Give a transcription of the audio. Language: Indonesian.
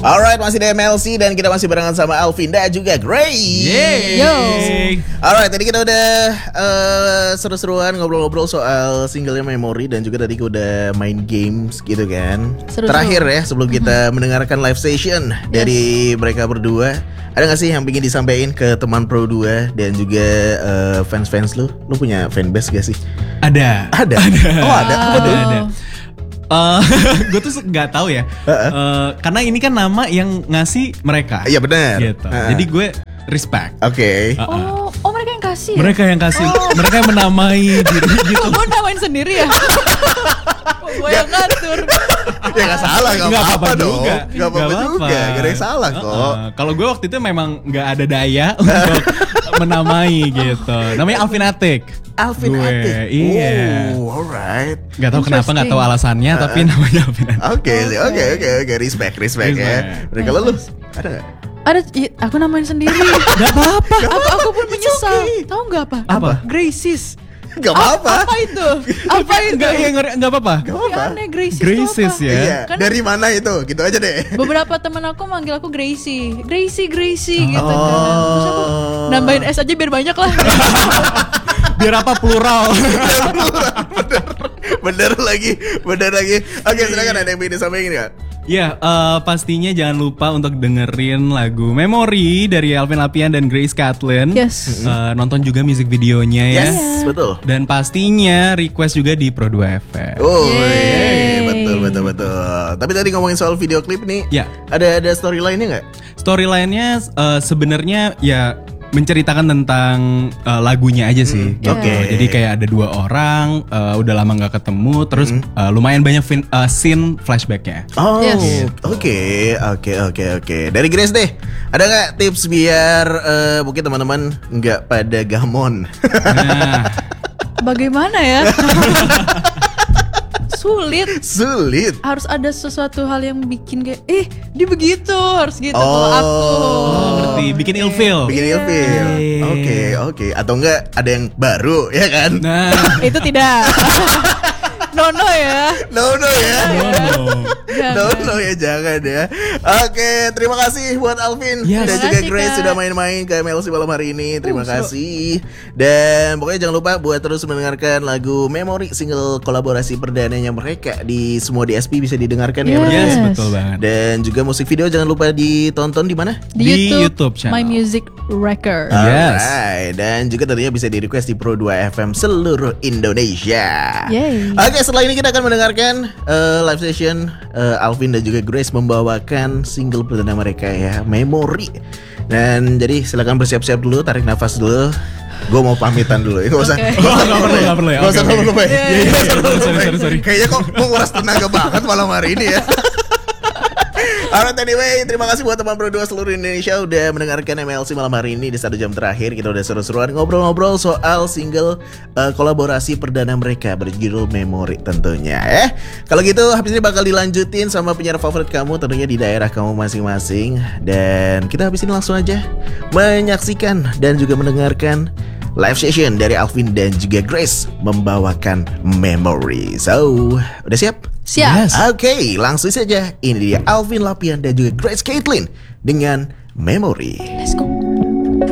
Alright, masih di MLC dan kita masih barengan sama Alvin dan juga Grace. Yo. Alright, tadi kita udah seru-seruan ngobrol-ngobrol soal singlenya Memory dan juga tadi kita udah main games gitu kan. Seru-seru. Terakhir ya sebelum kita mendengarkan live session dari mereka berdua, ada gak sih yang ingin disampaikan ke teman Pro 2 dan juga fans-fans lu? Lu punya fanbase gak sih? Ada. Oh ada. Apa tuh? Ada. Gue tuh nggak tahu ya, karena ini kan nama yang ngasih mereka. Iya benar. Gitu. Jadi gue respect. Oke. Oh mereka yang kasih. Mereka yang kasih, mereka yang menamai diri gitu. Gue namain sendiri ya. Gue yang ngatur. Ya gak salah, gak apa-apa dong. juga. Gak apa-apa juga, gak ada yang salah kok. Kalau gue waktu itu memang nggak ada daya untuk menamai gitu. Namanya Alvin Atik. Alvin Gue, Atik. iya. Oh, alright. Gak tahu kenapa, nggak tahu alasannya, tapi namanya Alvin Atik. Oke. Respect ya. Mereka lu ada gak? Ada, aku namain sendiri. Gak apa-apa. Aku pun menyesal. Tahu nggak apa? Apa? Graces. Gak apa-apa. Apa itu? Apa itu? Nggak apa-apa. Gak apa-apa. Aneh, Graces Graces itu apa? ya. Iya, Kan- dari mana itu? Gitu aja deh. Beberapa teman aku manggil aku Gracie gitu Oh. kan. Terus aku nambahin S aja biar banyak lah. Biar apa plural. Bener lagi. Oke, silakan ada yang ingin disampaikan gak? Ya, pastinya jangan lupa untuk dengerin lagu Memory dari Alvin Lapian dan Grace Katlyn. Yes. Nonton juga music videonya ya. Yes, betul. Dan pastinya request juga di Pro 2 FM. Oh, Yeay. betul. Tapi tadi ngomongin soal video klip nih, Ya. ada storyline-nya nggak? Storyline-nya sebenarnya ya menceritakan tentang lagunya aja sih. Gitu. Oke. Jadi kayak ada dua orang udah lama nggak ketemu, terus lumayan banyak scene flashbacknya. Oh, Yes. oke. Dari Grace deh, ada nggak tips biar mungkin teman-teman nggak pada gamon? Nah, Bagaimana ya? Sulit. Harus ada sesuatu hal yang bikin kayak dia begitu, harus gitu kalau aku. ngerti, bikin ilfeel. Bikin ilfil. Oke. Atau enggak ada yang baru, ya kan? Nah, Itu tidak. No ya. No ya. Jangan. No ya, jangan ya. Oke, terima kasih buat Alvin Yes. dan Terima juga kasih, Grace Kak. sudah main-main ke MLC malam hari ini. Terima kasih. Dan pokoknya jangan lupa buat terus mendengarkan lagu Memory, single kolaborasi perdananya mereka di semua DSP bisa didengarkan ya. Yes. berarti. yes, betul banget. Dan juga musik video jangan lupa ditonton di mana? Di YouTube channel. My Music Record. Yes. Alright. Dan juga tentunya bisa di request di Pro 2 FM seluruh Indonesia. Yay. Oke, setelah ini kita akan mendengarkan live session Alvin dan juga Grace membawakan single perdana mereka ya, Memory. Dan jadi silakan bersiap-siap dulu, tarik nafas dulu. Gue mau pamitan dulu. Gak usah. Oke. Nggak perlu ya. Gak usah Oke, dulu, Pak. Iya, sorry. Kayaknya kok menguras tenaga banget malam hari ini ya. Alright, anyway, terima kasih buat teman Pro 2 seluruh Indonesia udah mendengarkan MLC malam hari ini. Di 1 jam terakhir kita udah seru-seruan ngobrol-ngobrol soal single kolaborasi perdana mereka berjudul Memory tentunya. Kalau gitu habis ini bakal dilanjutin sama penyiar favorit kamu tentunya di daerah kamu masing-masing. Dan kita habis ini langsung aja menyaksikan dan juga mendengarkan live session dari Alvin dan juga Grace membawakan Memory. So, udah siap? Siap. Yes. Oke, langsung saja. Ini dia Alvin Lapian dan juga Grace Katlyn dengan Memory. Let's go.